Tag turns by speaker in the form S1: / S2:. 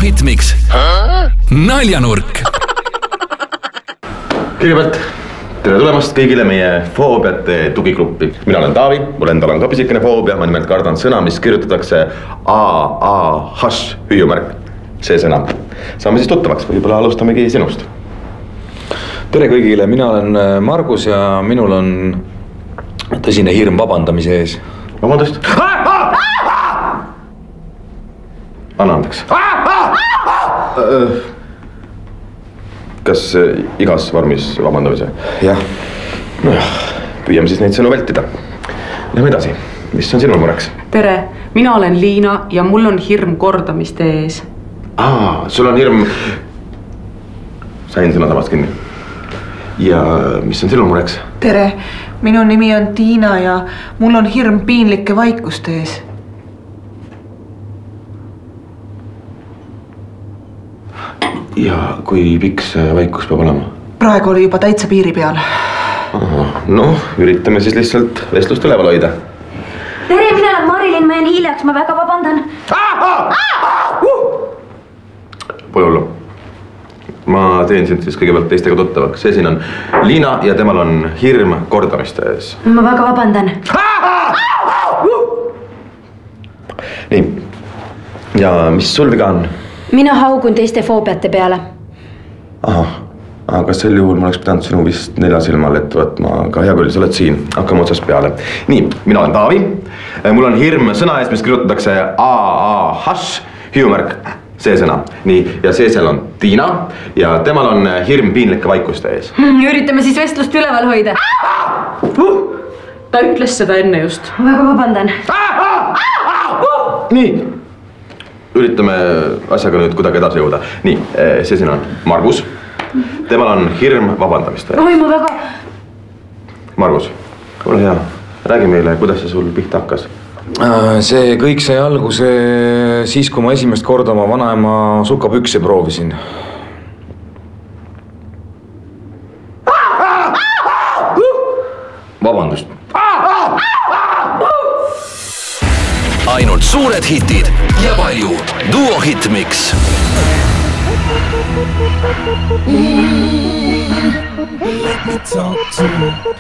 S1: Hitmix Naljanurk. Kõigepealt tere tulemast kõigile meie foobiate tugigruppi. Mina olen Taavi, mul endal on ka pisikene foobia. Ma nimelt kardan sõna, mis kirjutatakse A-A-H hüüumärk. See sõna. Saame siis tuttavaks, võib-olla alustamegi sinust.
S2: Tere kõigile, mina olen Margus ja minul on tõsine hirm vabandamise ees.
S1: Vabandust? Anna andeks. Kas igas vormis vabandamise?
S2: Jah.
S1: Nojah, püüame siis neid sõnu vältida. Lähme edasi. Mis on sinul mureks?
S3: Tere, mina olen Liina ja mul on hirm kordamiste ees.
S1: Sul on hirm... Sain sõna tabast kinni. Ja mis on sinul mureks?
S4: Tere, minu nimi on Tiina ja mul on hirm piinlike vaikuste ees.
S1: Ja kui pikk see vaikus peab olema?
S4: Praegu oli juba täitsa piiri peal.
S1: Üritame siis lihtsalt vestlust üleval hoida.
S5: Tere, mina olen Marilyn, ma jään hiljaks, ma väga vabandan.
S1: Pole hullu. Ma teen sind siis kõigepealt teistega tuttavaks. See siin on Liina ja temal on hirm kordamiste ees.
S5: Ma väga vabandan.
S1: Nii, ja mis sul viga on?
S5: Mina haugun teiste foobiate peale.
S1: Aga sel juhul ma oleks pidanud sinu vist 4 silmal ette võtma, aga hea küll, sa oled siin, hakkame otsast peale. Nii, mina olen Taavi, mul on hirm sõna ees, mis kirjutatakse A-A-H hüüumärk, see sõna. Nii, ja see seal on Tiina ja temal on hirm piinlike vaikuste ees.
S5: Üritame siis vestlust üleval hoida.
S3: Ta ütles seda enne just.
S5: Ma väga vabandan.
S1: Nii, üritame asjaga nüüd kuidagi edasi jõuda. Nii, see siin on Margus. Temal on hirm vabandamiste.
S5: Oi, ma väga...
S1: Margus, ole hea. Räägi meile, kuidas see sul pihta hakkas?
S2: See kõik sai alguse siis, kui ma esimest korda oma vanaema sukapükse proovisin. Vabandust.
S1: Ainult suured hitid ja palju Duo Hitmix.
S6: Let me talk to you.